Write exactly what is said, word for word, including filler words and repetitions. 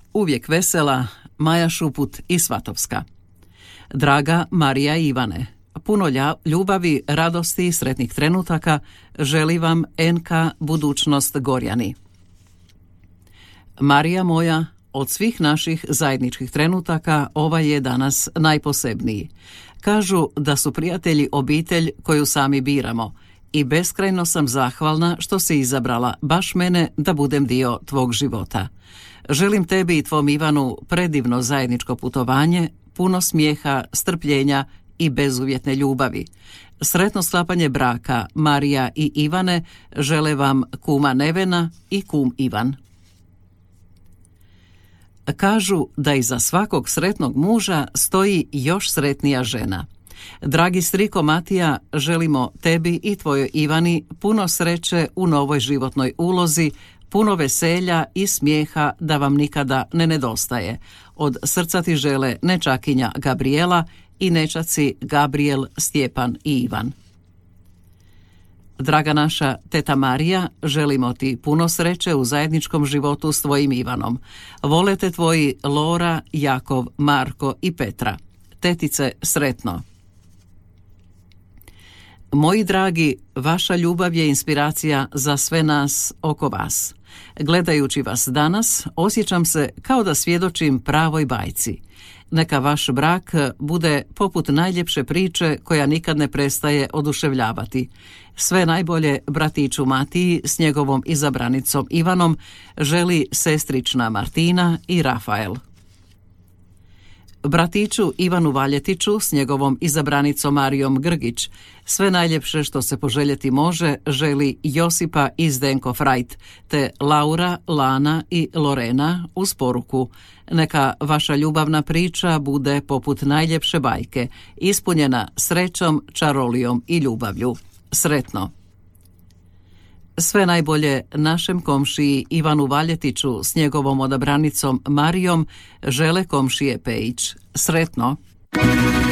uvijek vesela, Maja Šuput iz Svatovska. Draga Marija i Ivane, puno lja- ljubavi, radosti i sretnih trenutaka želi vam N K Budućnost Gorjani. Marija moja, od svih naših zajedničkih trenutaka ovaj je danas najposebniji. Kažu da su prijatelji obitelj koju sami biramo i beskrajno sam zahvalna što si izabrala baš mene da budem dio tvog života. Želim tebi i tvom Ivanu predivno zajedničko putovanje, puno smijeha, strpljenja i bezuvjetne ljubavi. Sretno sklapanje braka Marija i Ivane žele vam kuma Nevena i kum Ivan. Kažu da iza svakog sretnog muža stoji još sretnija žena. Dragi striko Matija, želimo tebi i tvojoj Ivani puno sreće u novoj životnoj ulozi, puno veselja i smijeha da vam nikada ne nedostaje. Od srca ti žele nečakinja Gabriela i nečaci Gabriel, Stjepan i Ivan. Draga naša teta Marija, želimo ti puno sreće u zajedničkom životu s tvojim Ivanom. Vole te tvoji Lora, Jakov, Marko i Petra. Tetice, sretno. Moji dragi, vaša ljubav je inspiracija za sve nas oko vas. Gledajući vas danas, osjećam se kao da svjedočim pravoj bajci. Neka vaš brak bude poput najljepše priče koja nikad ne prestaje oduševljavati. Sve najbolje bratiću Matiji s njegovom izabranicom Ivanom želi sestrična Martina i Rafael. Bratiću Ivanu Valjetiću s njegovom izabranicom Marijom Grgić sve najljepše što se poželjeti može želi Josipa i Zdenko Frajt, te Laura, Lana i Lorena uz poruku: neka vaša ljubavna priča bude poput najljepše bajke, ispunjena srećom, čarolijom i ljubavlju. Sretno. Sve najbolje našem komšiji Ivanu Valjetiću s njegovom odabranicom Marijom žele komšije Pejić. Sretno.